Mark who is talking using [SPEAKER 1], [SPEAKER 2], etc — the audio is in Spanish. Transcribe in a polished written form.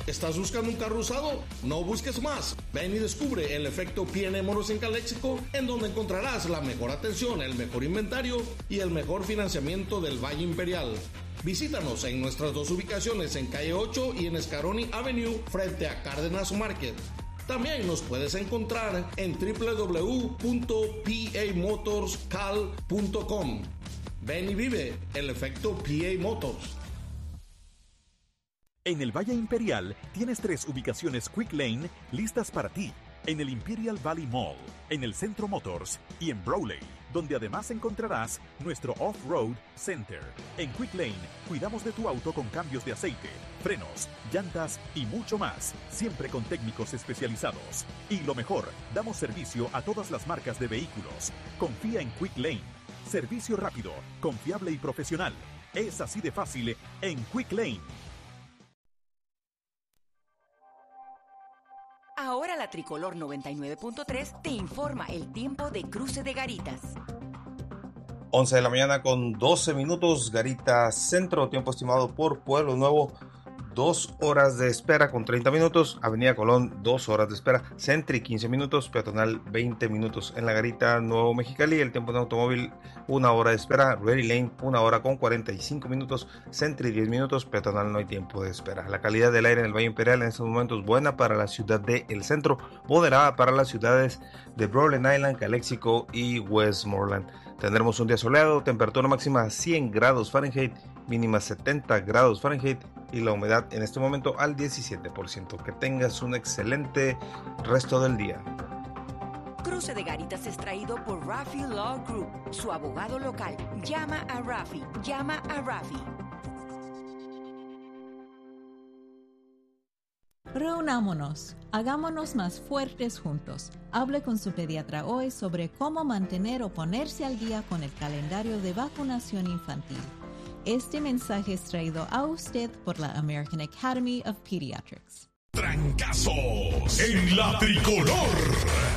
[SPEAKER 1] ¿Estás buscando un carro usado? No busques más. Ven y descubre el efecto P&M Motors en Calexico, en donde encontrarás la mejor atención, el mejor inventario y el mejor financiamiento del Valle Imperial. Visítanos en nuestras dos ubicaciones en Calle 8 y en Scaroni Avenue frente a Cárdenas Market. También nos puedes encontrar en www.pamotorscal.com. Ven y vive el efecto PA Motors.
[SPEAKER 2] En el Valle Imperial tienes 3 ubicaciones Quick Lane listas para ti. En el Imperial Valley Mall, en el Centro Motors y en Brawley, donde además encontrarás nuestro Off-Road Center. En Quick Lane cuidamos de tu auto con cambios de aceite, frenos, llantas y mucho más, siempre con técnicos especializados. Y lo mejor, damos servicio a todas las marcas de vehículos. Confía en Quick Lane. Servicio rápido, confiable y profesional. Es así de fácil en Quick Lane.
[SPEAKER 3] Ahora la Tricolor 99.3 te informa el tiempo de Cruce de Garitas.
[SPEAKER 4] 11 de la mañana con 12 minutos, Garitas Centro, tiempo estimado por Pueblo Nuevo, 2 horas de espera con 30 minutos, Avenida Colón 2 horas de espera, Sentry 15 minutos, Peatonal 20 minutos. En la Garita Nuevo Mexicali, el tiempo de automóvil 1 hora de espera, Ready Lane 1 hora con 45 minutos, Sentry 10 minutos, Peatonal no hay tiempo de espera. La calidad del aire en el Valle Imperial en estos momentos buena para la ciudad de El Centro, moderada para las ciudades de Brawling Island, Calexico y Westmoreland. Tendremos un día soleado, temperatura máxima 100 grados Fahrenheit, mínima 70 grados Fahrenheit y la humedad en este momento al 17%. Que tengas un excelente resto del día.
[SPEAKER 3] Cruce de Garitas es traído por Rafi Law Group, su abogado local. Llama a Rafi, llama a Rafi.
[SPEAKER 5] Reunámonos, hagámonos más fuertes juntos. Hable con su pediatra hoy sobre cómo mantener o ponerse al día con el calendario de vacunación infantil. Este mensaje es traído a usted por la American Academy of Pediatrics.
[SPEAKER 6] Trancazos en la Tricolor.